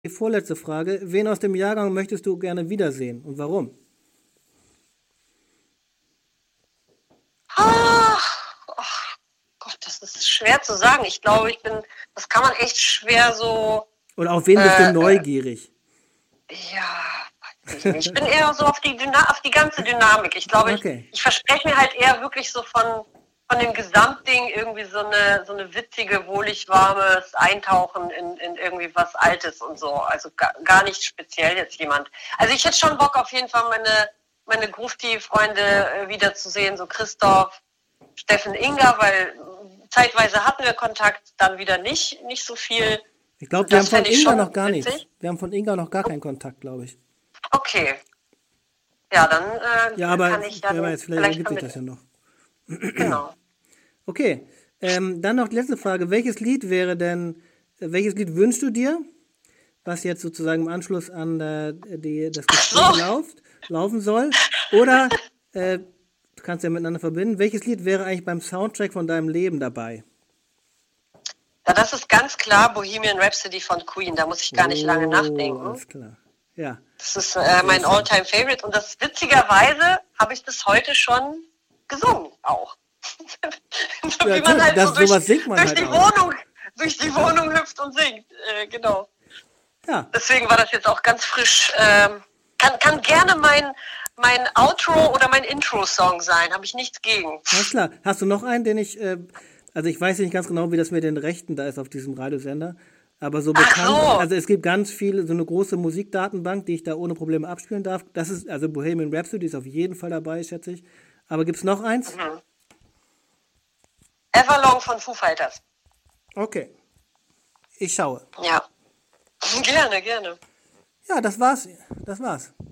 Die vorletzte Frage. Wen aus dem Jahrgang möchtest du gerne wiedersehen und warum? Ah, oh Gott, das ist schwer zu sagen. Ich glaube, das kann man echt schwer so. Oder auf wen bist du neugierig? Ja, weiß ich nicht. Ich bin eher so auf die ganze Dynamik. Ich glaube, Okay. ich verspreche mir halt eher wirklich so von dem Gesamtding irgendwie so eine witzige, wohlig warmes Eintauchen in irgendwie was Altes und so. Also gar nicht speziell jetzt jemand. Also ich hätte schon Bock auf jeden Fall meine Grufti-Freunde wiederzusehen, so Christoph, Steffen, Inga, weil zeitweise hatten wir Kontakt, dann wieder nicht so viel. Ich glaube, wir haben von fänd ich Inga schon noch gar witzig. nichts. Wir haben von Inga noch gar keinen Kontakt, glaube ich. Okay. Ja, dann Ja, aber kann ich ja wer weiß, vielleicht ergibt sich das ja noch. Genau. Okay, dann noch die letzte Frage. Welches Lied wünschst du dir, was jetzt sozusagen im Anschluss an das Gespräch laufen soll? Oder, du kannst ja miteinander verbinden, welches Lied wäre eigentlich beim Soundtrack von deinem Leben dabei? Ja, das ist ganz klar Bohemian Rhapsody von Queen. Da muss ich gar nicht lange nachdenken. Alles klar. Ja. Das ist mein All-Time-Favorite. Und das witzigerweise habe ich das heute schon gesungen auch. So Ja, wie man halt so sowas singt man halt auch. durch die Wohnung hüpft und singt. Genau. Ja. Deswegen war das jetzt auch ganz frisch. Kann gerne mein Outro oder mein Intro-Song sein. Habe ich nichts gegen. Alles klar. Hast du noch einen, den ich, also ich weiß nicht ganz genau, wie das mit den Rechten da ist auf diesem Radiosender, aber so bekannt, also es gibt ganz viele, so eine große Musikdatenbank, die ich da ohne Probleme abspielen darf. Das ist, also Bohemian Rhapsody ist auf jeden Fall dabei, schätze ich. Aber gibt es noch eins? Mhm. Everlong von Foo Fighters. Okay. Ich schaue. Ja. Gerne. Ja, das war's.